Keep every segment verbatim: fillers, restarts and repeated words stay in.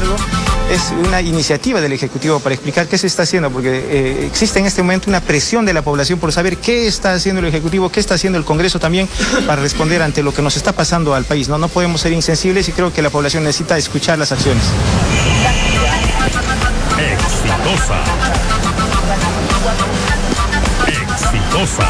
embargo, es una iniciativa del Ejecutivo para explicar qué se está haciendo, porque eh, existe en este momento una presión de la población por saber qué está haciendo el Ejecutivo, qué está haciendo el Congreso también para responder ante lo que nos está pasando al país, ¿no? No podemos ser insensibles y creo que la población necesita escuchar las acciones. Exitosa. Exitosa.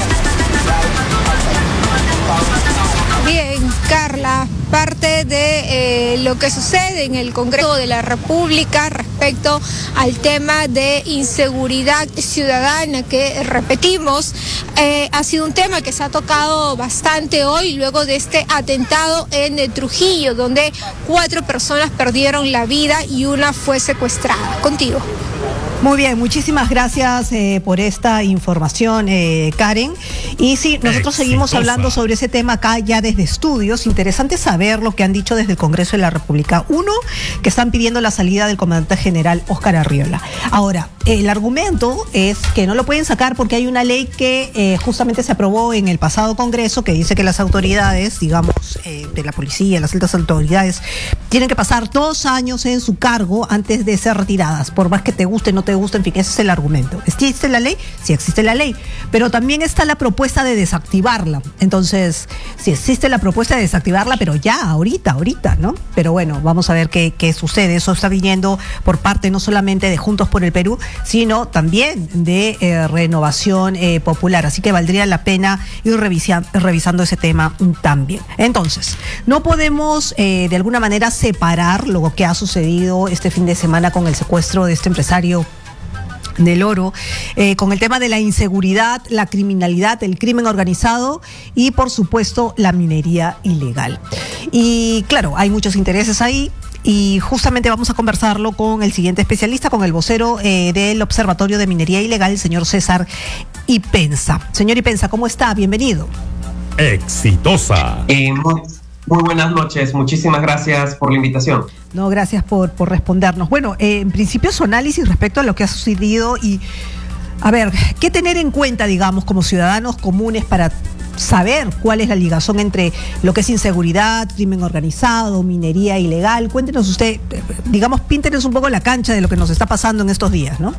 Bien, Carla, parte de eh, lo que sucede en el Congreso de la República respecto al tema de inseguridad ciudadana, que repetimos, eh, ha sido un tema que se ha tocado bastante hoy luego de este atentado en eh, Trujillo, donde cuatro personas perdieron la vida y una fue secuestrada. Contigo. Muy bien, muchísimas gracias eh, por esta información, eh, Karen. Y sí, nosotros Exitosa. seguimos hablando sobre ese tema acá ya desde estudios. Interesante saber lo que han dicho desde el Congreso de la República. Uno, que están pidiendo la salida del comandante general Óscar Arriola. Ahora, el argumento es que no lo pueden sacar porque hay una ley que eh, justamente se aprobó en el pasado Congreso que dice que las autoridades, digamos, eh, de la policía, las altas autoridades, tienen que pasar dos años en su cargo antes de ser retiradas, por más que te guste, no te gusta, en fin, ese es el argumento. ¿Existe la ley? Sí, existe la ley, pero también está la propuesta de desactivarla. Entonces, sí existe la propuesta de desactivarla, pero ya, ahorita, ahorita, ¿no? Pero bueno, vamos a ver qué, qué sucede. Eso está viniendo por parte no solamente de Juntos por el Perú, sino también de eh, Renovación eh, Popular. Así que valdría la pena ir revisa, revisando ese tema también. Entonces, no podemos eh, de alguna manera separar lo que ha sucedido este fin de semana con el secuestro de este empresario del oro, eh, con el tema de la inseguridad, la criminalidad, el crimen organizado y por supuesto la minería ilegal. Y claro, hay muchos intereses ahí. Y justamente vamos a conversarlo con el siguiente especialista, con el vocero eh, del Observatorio de Minería Ilegal, el señor César Ipenza. Señor Ipenza, ¿cómo está? Bienvenido. Exitosa. Eh, muy, muy buenas noches, muchísimas gracias por la invitación. No, gracias por, por respondernos. Bueno, eh, en principio su análisis respecto a lo que ha sucedido y, a ver, ¿qué tener en cuenta, digamos, como ciudadanos comunes para saber cuál es la ligación entre lo que es inseguridad, crimen organizado, minería ilegal? Cuéntenos usted, digamos, píntenos un poco la cancha de lo que nos está pasando en estos días, ¿no?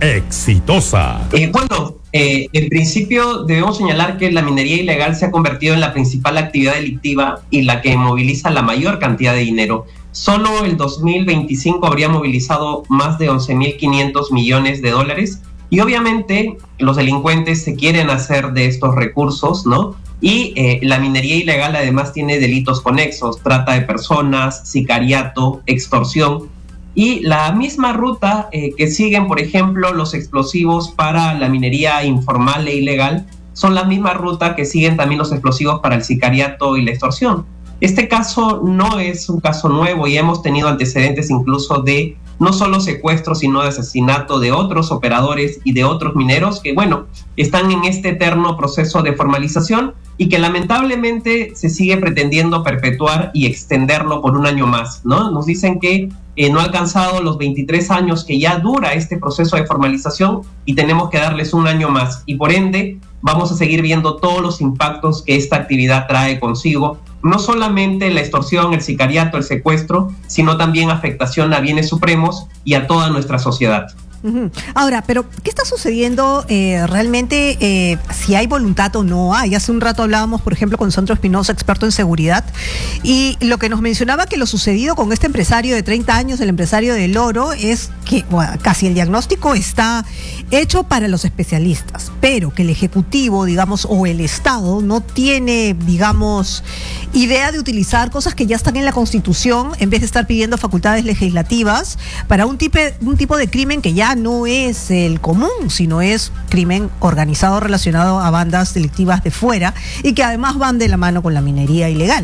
Exitosa. Eh, bueno, eh, en principio debemos señalar que la minería ilegal se ha convertido en la principal actividad delictiva y la que moviliza la mayor cantidad de dinero. Solo el dos mil veinticinco habría movilizado más de once mil quinientos millones de dólares. Y obviamente los delincuentes se quieren hacer de estos recursos, ¿no? Y eh, la minería ilegal además tiene delitos conexos, trata de personas, sicariato, extorsión. Y la misma ruta eh, que siguen, por ejemplo, los explosivos para la minería informal e ilegal, son la misma ruta que siguen también los explosivos para el sicariato y la extorsión. Este caso no es un caso nuevo y hemos tenido antecedentes incluso de no solo secuestros, sino de asesinato de otros operadores y de otros mineros que, bueno, están en este eterno proceso de formalización y que lamentablemente se sigue pretendiendo perpetuar y extenderlo por un año más, ¿no? Nos dicen que eh, no ha alcanzado los veintitrés años que ya dura este proceso de formalización y tenemos que darles un año más y por ende vamos a seguir viendo todos los impactos que esta actividad trae consigo, no solamente la extorsión, el sicariato, el secuestro, sino también afectación a bienes supremos y a toda nuestra sociedad. Uh-huh. Ahora, pero ¿qué está sucediendo eh, realmente? Eh, si hay voluntad o no hay. Hace un rato hablábamos, por ejemplo, con Sandro Espinosa, experto en seguridad, y lo que nos mencionaba que lo sucedido con este empresario de treinta años, el empresario del oro, es que bueno, casi el diagnóstico está hecho para los especialistas, pero que el Ejecutivo, digamos, o el Estado no tiene, digamos, idea de utilizar cosas que ya están en la Constitución en vez de estar pidiendo facultades legislativas para un tipo, un tipo de crimen que ya no es el común, sino es crimen organizado relacionado a bandas delictivas de fuera y que además van de la mano con la minería ilegal.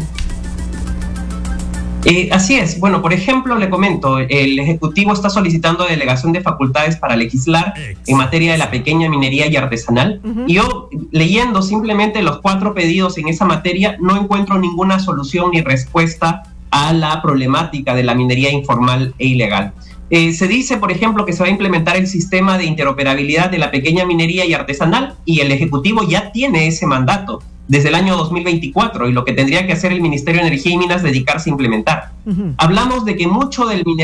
Eh, así es. Bueno, por ejemplo, le comento, el Ejecutivo está solicitando delegación de facultades para legislar en materia de la pequeña minería y artesanal. Uh-huh. Y yo, leyendo simplemente los cuatro pedidos en esa materia, no encuentro ninguna solución ni respuesta a la problemática de la minería informal e ilegal. Eh, se dice, por ejemplo, que se va a implementar el sistema de interoperabilidad de la pequeña minería y artesanal y el Ejecutivo ya tiene ese mandato desde el año dos mil veinticuatro y lo que tendría que hacer el Ministerio de Energía y Minas es dedicarse a implementar. Uh-huh. Hablamos de que mucho del minería